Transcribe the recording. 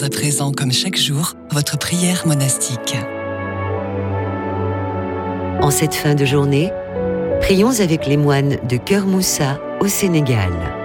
à présent, comme chaque jour, votre prière monastique. En cette fin de journée, prions avec les moines de Keur Moussa au Sénégal.